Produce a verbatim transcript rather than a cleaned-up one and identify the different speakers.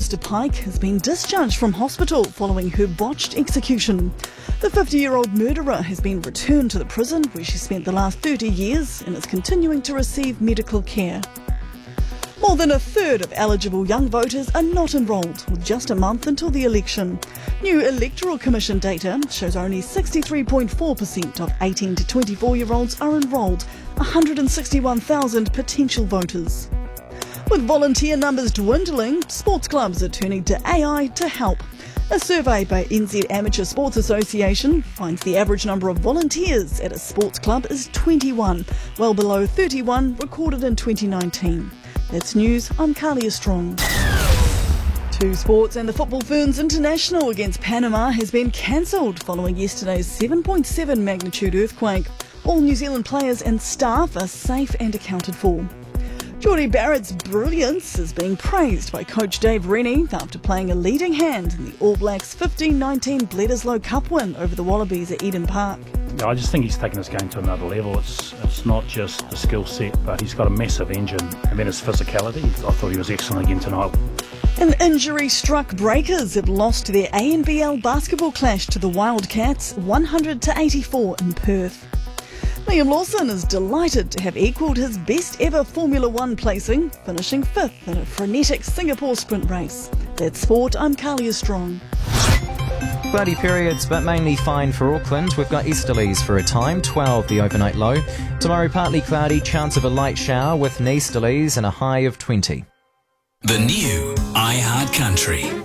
Speaker 1: Alistair Pike has been discharged from hospital following her botched execution. The fifty-year-old murderer has been returned to the prison where she spent the last thirty years and is continuing to receive medical care. More than a third of eligible young voters are not enrolled, with just a month until the election. New Electoral Commission data shows only sixty-three point four percent of eighteen to twenty-four-year-olds are enrolled, one hundred sixty-one thousand potential voters. With volunteer numbers dwindling, sports clubs are turning to A I to help. A survey by N Z Amateur Sports Association finds the average number of volunteers at a sports club is twenty-one, well below thirty-one recorded in twenty nineteen. That's news, I'm Kalia Strong. To sports, and the Football Ferns International against Panama has been cancelled following yesterday's seven point seven magnitude earthquake. All New Zealand players and staff are safe and accounted for. Jordie Barrett's brilliance is being praised by coach Dave Rennie after playing a leading hand in the All Blacks fifteen nineteen Bledisloe Cup win over the Wallabies at Eden Park.
Speaker 2: Yeah, I just think he's taken his game to another level. It's it's not just the skill set, but he's got a massive engine, and then his physicality. I thought he was excellent again tonight.
Speaker 1: An injury-struck Breakers have lost their A N B L basketball clash to the Wildcats one hundred to eighty-four in Perth. Liam Lawson is delighted to have equalled his best ever Formula One placing, finishing fifth in a frenetic Singapore sprint race. That's sport, I'm Kalia Strong.
Speaker 3: Cloudy periods, but mainly fine for Auckland. We've got easterlies for a time, twelve the overnight low. Tomorrow partly cloudy, chance of a light shower with easterlies and a high of twenty.
Speaker 4: The new iHeart Country.